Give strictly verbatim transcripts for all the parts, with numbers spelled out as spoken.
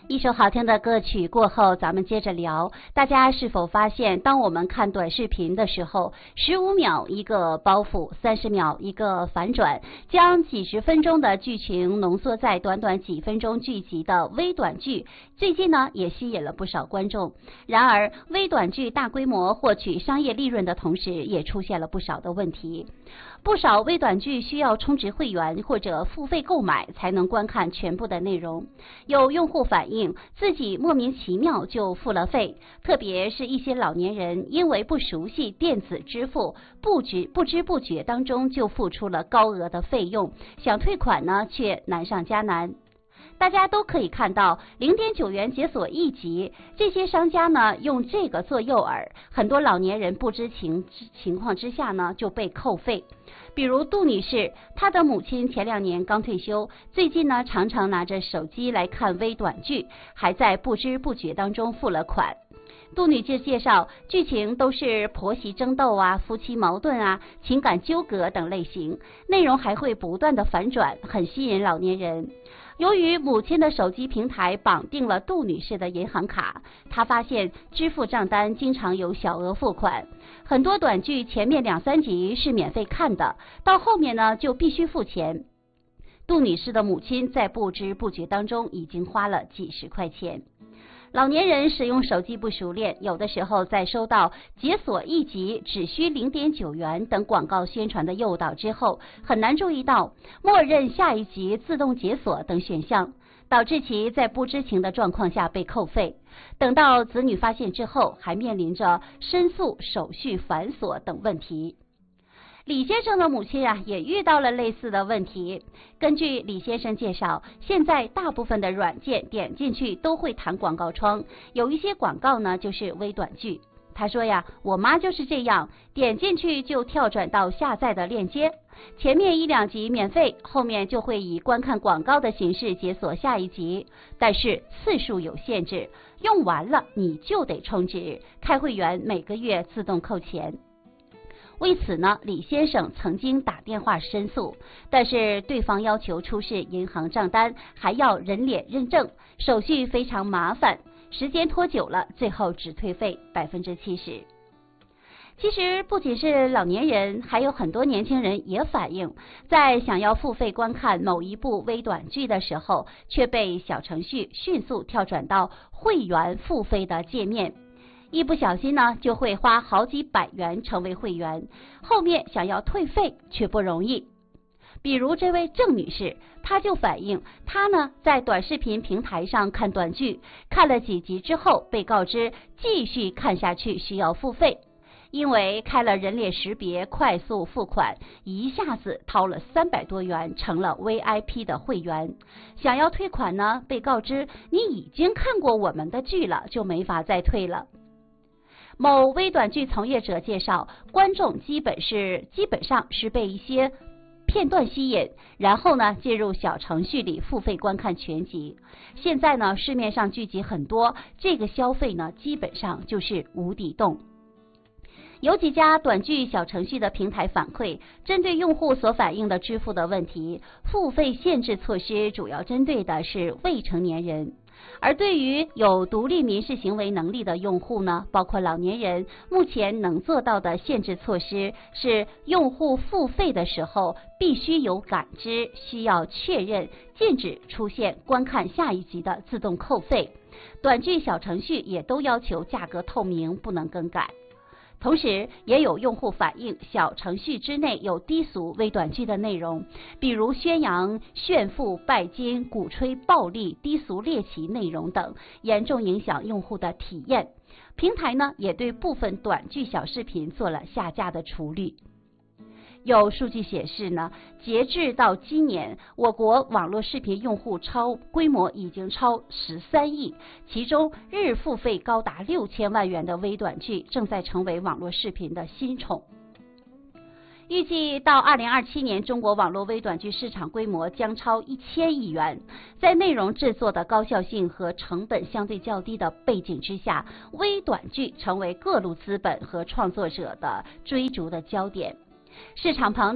一首好听的歌曲过后，咱们接着聊。大家是否发现，当我们看短视频的时候，十五秒一个包袱，三十秒一个反转，将几十分钟的剧情浓缩在短短几分钟剧集的微短剧，最近呢也吸引了不少观众。然而，微短剧大规模获取商业利润的同时，也出现了不少的问题。不少微短剧需要充值会员或者付费购买才能观看全部的内容。有用户反映自己莫名其妙就付了费，特别是一些老年人因为不熟悉电子支付，不知不知不觉当中就付出了高额的费用，想退款呢却难上加难。大家都可以看到，零点九元解锁一集，这些商家呢用这个做诱饵，很多老年人不知情情况之下呢就被扣费。比如杜女士，她的母亲前两年刚退休，最近呢常常拿着手机来看微短剧，还在不知不觉当中付了款。杜女士介绍，剧情都是婆媳争斗啊、夫妻矛盾啊、情感纠葛等类型，内容还会不断的反转，很吸引老年人。由于母亲的手机平台绑定了杜女士的银行卡，她发现支付账单经常有小额付款，很多短剧前面两三集是免费看的，到后面呢就必须付钱。杜女士的母亲在不知不觉当中已经花了几十块钱。老年人使用手机不熟练，有的时候在收到解锁一集只需 零点九元等广告宣传的诱导之后，很难注意到默认下一集自动解锁等选项，导致其在不知情的状况下被扣费。等到子女发现之后，还面临着申诉、手续繁琐等问题。李先生的母亲啊，也遇到了类似的问题。根据李先生介绍，现在大部分的软件点进去都会弹广告窗，有一些广告呢就是微短剧。他说呀，我妈就是这样，点进去就跳转到下载的链接，前面一两集免费，后面就会以观看广告的形式解锁下一集，但是次数有限制，用完了你就得充值，开会员每个月自动扣钱。为此呢，李先生曾经打电话申诉，但是对方要求出示银行账单，还要人脸认证，手续非常麻烦，时间拖久了，最后只退费百分之七十。其实不仅是老年人，还有很多年轻人也反映，在想要付费观看某一部微短剧的时候，却被小程序迅速跳转到会员付费的界面。一不小心呢，就会花好几百元成为会员，后面想要退费却不容易。比如这位郑女士，她就反映，她呢在短视频平台上看短剧，看了几集之后被告知继续看下去需要付费，因为开了人脸识别快速付款，一下子掏了三百多元，成了 V I P 的会员。想要退款呢，被告知你已经看过我们的剧了，就没法再退了。某微短剧从业者介绍，观众基本是基本上是被一些片段吸引，然后呢进入小程序里付费观看全集。现在呢市面上剧集很多，这个消费呢基本上就是无底洞。有几家短剧小程序的平台反馈，针对用户所反映的支付的问题，付费限制措施主要针对的是未成年人。而对于有独立民事行为能力的用户呢，包括老年人，目前能做到的限制措施是，用户付费的时候必须有感知，需要确认，禁止出现观看下一集的自动扣费。短剧小程序也都要求价格透明，不能更改。同时也有用户反映，小程序之内有低俗微短剧的内容，比如宣扬炫富拜金、鼓吹暴力、低俗猎奇内容等，严重影响用户的体验。平台呢也对部分短剧小视频做了下架的处理。有数据显示呢，截至到今年，我国网络视频用户超规模已经超十三亿，其中日付费高达六千万元的微短剧正在成为网络视频的新宠。预计到二零二七年，中国网络微短剧市场规模将超一千亿元。在内容制作的高效性和成本相对较低的背景之下，微短剧成为各路资本和创作者的追逐的焦点。市场庞大，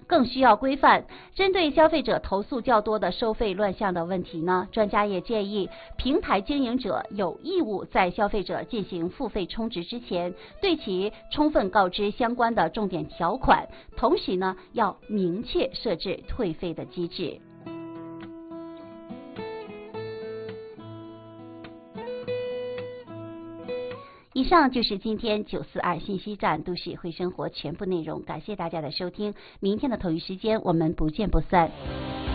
更需要规范。针对消费者投诉较多的收费乱象的问题呢，专家也建议平台经营者有义务在消费者进行付费充值之前，对其充分告知相关的重点条款，同时呢，要明确设置退费的机制。以上就是今天九四二信息站都市会生活全部内容，感谢大家的收听，明天的同一时间我们不见不散。